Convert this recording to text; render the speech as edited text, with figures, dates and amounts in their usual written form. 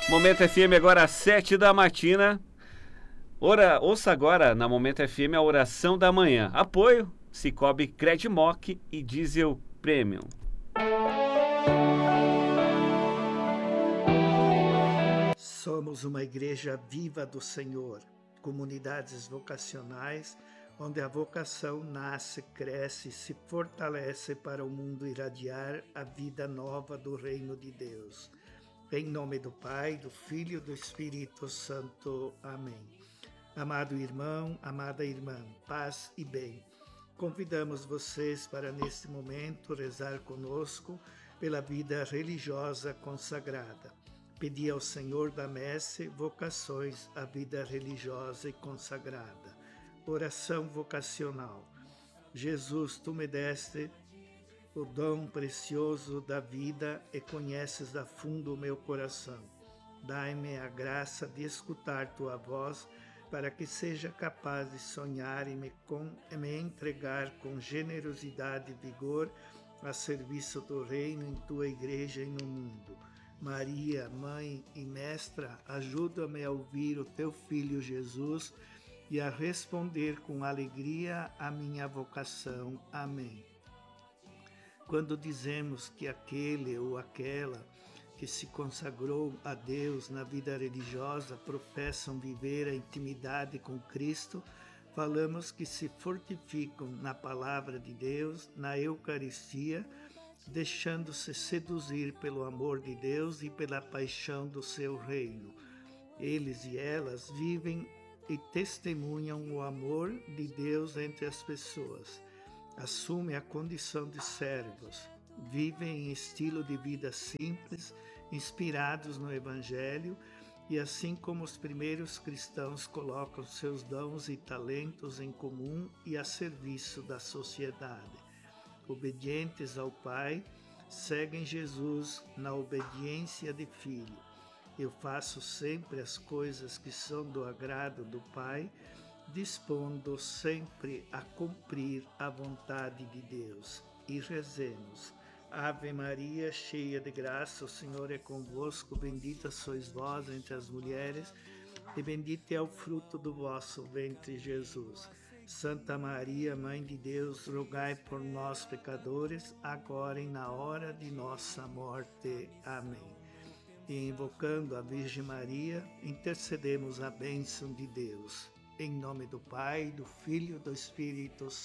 Momento FM agora às 7 da matina. Ouça agora na Momento FM a oração da manhã. Apoio Cicobi Credmoc e Diesel Premium. Somos uma igreja viva do Senhor, comunidades vocacionais, onde a vocação nasce, cresce e se fortalece para o mundo irradiar a vida nova do reino de Deus. Em nome do Pai, do Filho e do Espírito Santo. Amém. Amado irmão, amada irmã, paz e bem. Convidamos vocês para neste momento rezar conosco pela vida religiosa consagrada. Pedir ao Senhor da Messe vocações à vida religiosa e consagrada. Oração vocacional. Jesus, tu me deste o dom precioso da vida e conheces a fundo o meu coração. Dai-me a graça de escutar tua voz, para que seja capaz de sonhar e me entregar com generosidade e vigor a serviço do reino em tua igreja e no mundo. Maria, Mãe e Mestra, ajuda-me a ouvir o teu Filho Jesus e a responder com alegria à minha vocação. Amém. Quando dizemos que aquele ou aquela que se consagrou a Deus na vida religiosa professam viver a intimidade com Cristo, falamos que se fortificam na palavra de Deus, na Eucaristia, deixando-se seduzir pelo amor de Deus e pela paixão do seu reino. Eles e elas vivem e testemunham o amor de Deus entre as pessoas. Assumem a condição de servos, vivem em estilo de vida simples, inspirados no Evangelho, e assim como os primeiros cristãos colocam seus dons e talentos em comum e a serviço da sociedade. Obedientes ao Pai, seguem Jesus na obediência de filho. Eu faço sempre as coisas que são do agrado do Pai, dispondo sempre a cumprir a vontade de Deus. E rezemos. Ave Maria, cheia de graça, o Senhor é convosco, bendita sois vós entre as mulheres, e bendito é o fruto do vosso ventre, Jesus. Santa Maria, Mãe de Deus, rogai por nós, pecadores, agora e na hora de nossa morte. Amém. E invocando a Virgem Maria, intercedemos a bênção de Deus. Em nome do Pai, do Filho e do Espírito Santo.